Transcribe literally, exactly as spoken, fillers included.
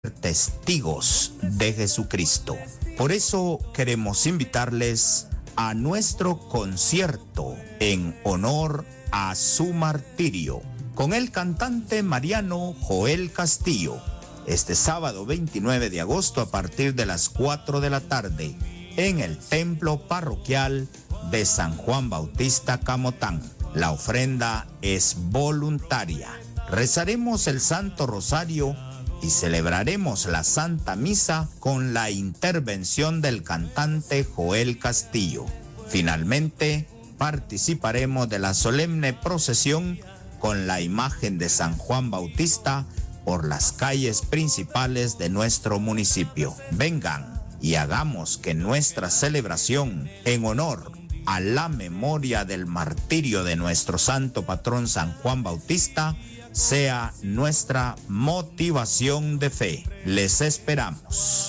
testigos de Jesucristo. Por eso queremos invitarles a nuestro concierto en honor a su martirio con el cantante mariano Joel Castillo, este sábado veintinueve de agosto a partir de las cuatro de la tarde en el templo parroquial de San Juan Bautista Camotán. La ofrenda es voluntaria. Rezaremos el Santo Rosario y celebraremos la Santa Misa con la intervención del cantante Joel Castillo. Finalmente, participaremos de la solemne procesión con la imagen de San Juan Bautista por las calles principales de nuestro municipio. Vengan y hagamos que nuestra celebración en honor a la memoria del martirio de nuestro santo patrón San Juan Bautista sea nuestra motivación de fe. Les esperamos.